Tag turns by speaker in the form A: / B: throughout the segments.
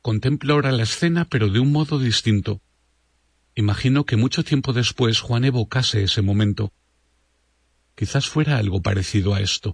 A: Contemplo ahora la escena, pero de un modo distinto. Imagino que mucho tiempo después Juan evocase ese momento. Quizás fuera algo parecido a esto.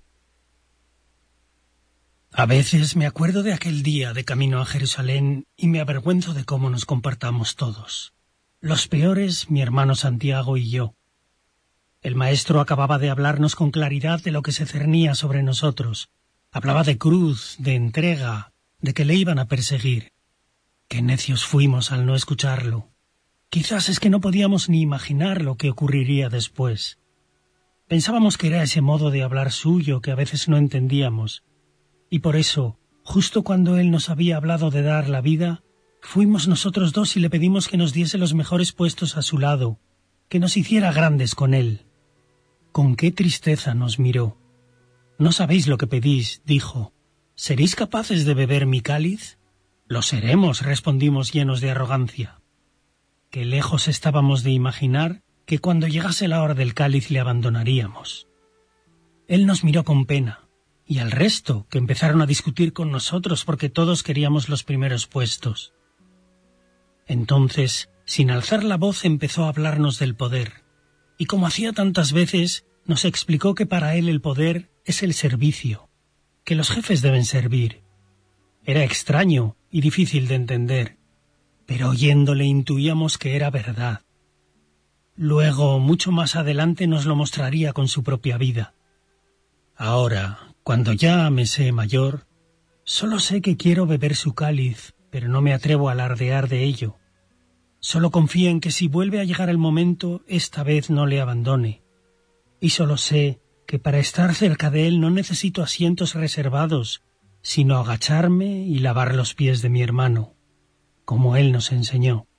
B: A veces me acuerdo de aquel día de camino a Jerusalén y me avergüenzo de cómo nos comportamos todos. Los peores, mi hermano Santiago y yo. El maestro acababa de hablarnos con claridad de lo que se cernía sobre nosotros. Hablaba de cruz, de entrega, de que le iban a perseguir. Qué necios fuimos al no escucharlo. Quizás es que no podíamos ni imaginar lo que ocurriría después. Pensábamos que era ese modo de hablar suyo que a veces no entendíamos. Y por eso, justo cuando él nos había hablado de dar la vida, fuimos nosotros dos y le pedimos que nos diese los mejores puestos a su lado, que nos hiciera grandes con él. Con qué tristeza nos miró. «No sabéis lo que pedís», dijo. «¿Seréis capaces de beber mi cáliz?» «Lo seremos», respondimos llenos de arrogancia. Qué lejos estábamos de imaginar que cuando llegase la hora del cáliz le abandonaríamos. Él nos miró con pena, y al resto, que empezaron a discutir con nosotros porque todos queríamos los primeros puestos. Entonces, sin alzar la voz, empezó a hablarnos del poder, y como hacía tantas veces, nos explicó que para él el poder es el servicio, que los jefes deben servir. Era extraño y difícil de entender, pero oyéndole intuíamos que era verdad. Luego, mucho más adelante, nos lo mostraría con su propia vida. Ahora, cuando ya me sé mayor, solo sé que quiero beber su cáliz, pero no me atrevo a alardear de ello. Solo confío en que si vuelve a llegar el momento, esta vez no le abandone. Y solo sé que para estar cerca de él no necesito asientos reservados, sino agacharme y lavar los pies de mi hermano, como él nos enseñó.